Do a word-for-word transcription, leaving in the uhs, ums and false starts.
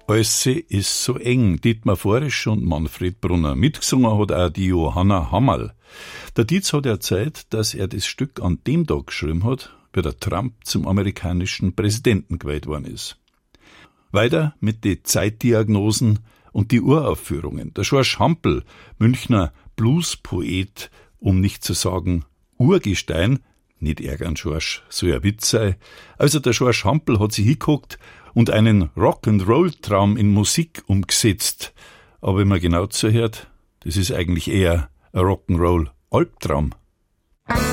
Alles ist so eng. Dietmar Forisch und Manfred Brunner. Mitgesungen hat auch die Johanna Hammerl. Der Dietz hat erzählt, dass er das Stück an dem Tag geschrieben hat, wie der Trump zum amerikanischen Präsidenten gewählt worden ist. Weiter mit den Zeitdiagnosen und die Uraufführungen. Der George Hampel, Münchner Bluespoet, um nicht zu sagen Urgestein, nicht ärgern, George, soll ja Witz sein. Also der George Hampel hat sich hingeguckt und einen Rock'n'Roll-Traum in Musik umgesetzt. Aber wenn man genau zuhört, das ist eigentlich eher ein Rock'n'Roll-Albtraum.